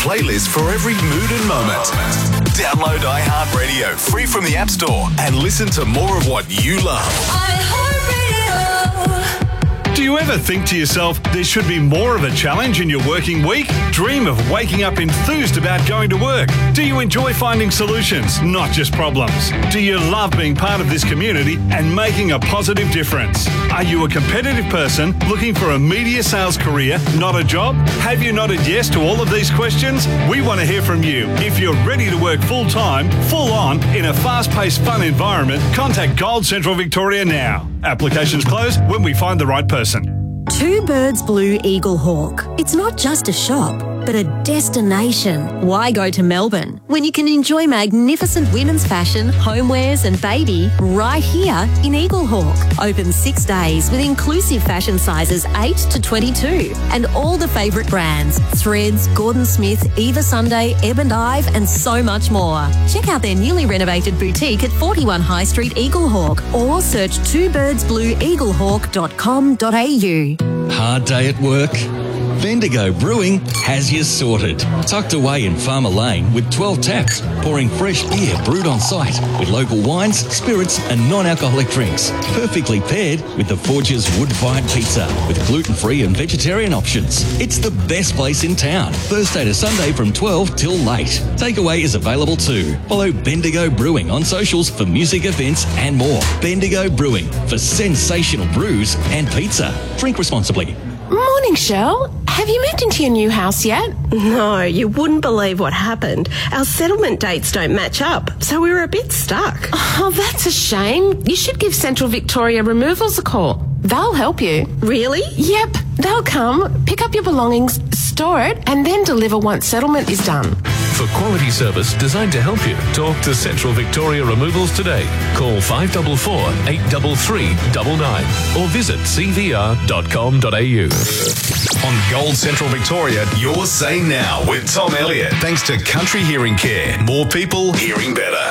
playlist for every mood and moment. Download iHeartRadio free from the App Store and listen to more of what you love. Do you ever think to yourself, there should be more of a challenge in your working week? Dream of waking up enthused about going to work? Do you enjoy finding solutions, not just problems? Do you love being part of this community and making a positive difference? Are you a competitive person looking for a media sales career, not a job? Have you nodded yes to all of these questions? We want to hear from you. If you're ready to work full-time, full-on, in a fast-paced, fun environment, contact Gold Central Victoria now. Applications close when we find the right person. Two Birds Blue Eagle Hawk. It's not just a shop, but a destination. Why go to Melbourne when you can enjoy magnificent women's fashion, homewares and baby right here in Eagle Hawk? Open 6 days with inclusive fashion sizes 8 to 22 and all the favourite brands, Threads, Gordon Smith, Eva Sunday, Ebb and Ive and so much more. Check out their newly renovated boutique at 41 High Street, Eagle Hawk, or search twobirdsblueeaglehawk.com.au. Hard day at work? Bendigo Brewing has you sorted. Tucked away in Farmer Lane with 12 taps, pouring fresh beer brewed on site with local wines, spirits and non-alcoholic drinks. Perfectly paired with the Forge's wood-fired pizza with gluten-free and vegetarian options. It's the best place in town. Thursday to Sunday from 12 till late. Takeaway is available too. Follow Bendigo Brewing on socials for music events and more. Bendigo Brewing for sensational brews and pizza. Drink responsibly. Morning, Shell. Have you moved into your new house yet? No, you wouldn't believe what happened. Our settlement dates don't match up, so we were a bit stuck. Oh, that's a shame. You should give Central Victoria Removals a call. They'll help you. Really? Yep. They'll come, pick up your belongings, store it, and then deliver once settlement is done. For quality service designed to help you, talk to Central Victoria Removals today. Call 544 833 99 or visit cvr.com.au. On Gold Central Victoria, your say now with Tom Elliott. Thanks to Country Hearing Care. More people hearing better.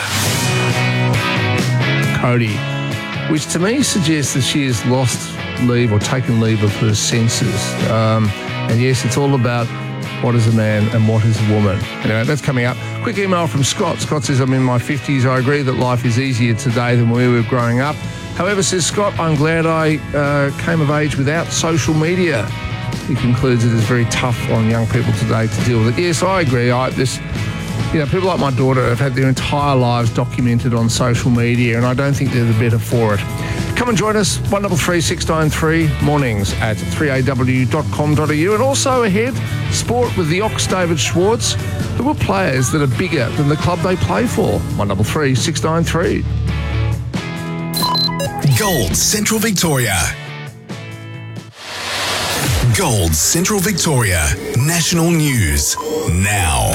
Cody, which to me suggests that she has lost leave or taken leave of her senses. And yes, it's all about what is a man and what is a woman. Anyway, that's coming up. Quick email from Scott. Scott says, I'm in my 50s. I agree that life is easier today than when we were growing up. However, says Scott, I'm glad I came of age without social media. He concludes it is very tough on young people today to deal with it. Yes, I agree. People like my daughter have had their entire lives documented on social media, and I don't think they're the better for it. Come and join us, 133 693 mornings at 3aw.com.au. And also ahead, sport with the Ox David Schwartz, who are players that are bigger than the club they play for. 133 693. Gold Central Victoria. Gold Central Victoria. National news now.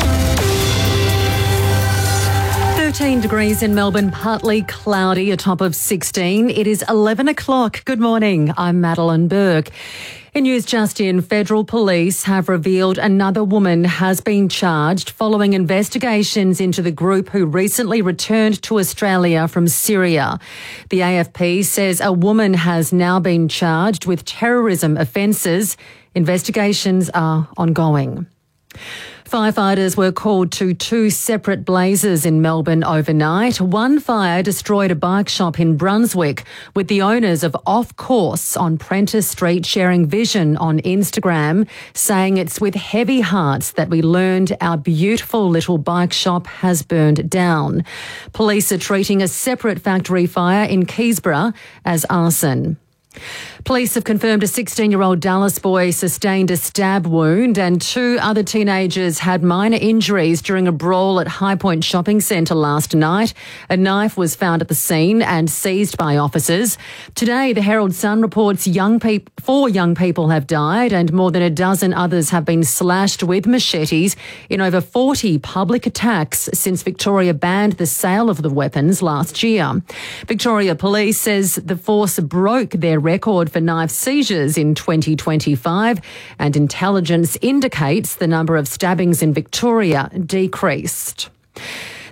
13 degrees in Melbourne, partly cloudy, a top of 16. It is 11 o'clock. Good morning. I'm Madeline Burke. In news just in, federal police have revealed another woman has been charged following investigations into the group who recently returned to Australia from Syria. The AFP says a woman has now been charged with terrorism offences. Investigations are ongoing. Firefighters were called to 2 separate blazes in Melbourne overnight. One fire destroyed a bike shop in Brunswick, with the owners of Off Course on Prentice Street sharing vision on Instagram, saying it's with heavy hearts that we learned our beautiful little bike shop has burned down. Police are treating a separate factory fire in Keysborough as arson. Police have confirmed a 16-year-old Dallas boy sustained a stab wound and 2 other teenagers had minor injuries during a brawl at High Point Shopping Centre last night. A knife was found at the scene and seized by officers. Today, the Herald Sun reports 4 young people have died and more than a dozen others have been slashed with machetes in over 40 public attacks since Victoria banned the sale of the weapons last year. Victoria Police says the force broke their record for knife seizures in 2025, and intelligence indicates the number of stabbings in Victoria decreased.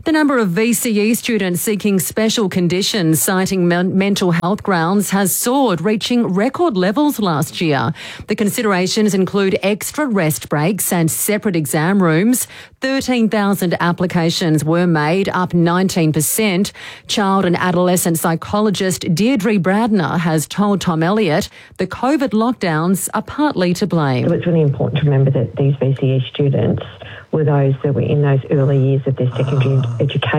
The number of VCE students seeking special conditions citing mental health grounds has soared, reaching record levels last year. The considerations include extra rest breaks and separate exam rooms. 13,000 applications were made, up 19%. Child and adolescent psychologist Deirdre Bradner has told Tom Elliott the COVID lockdowns are partly to blame. So it's really important to remember that these VCE students were those that were in those early years of their secondary education.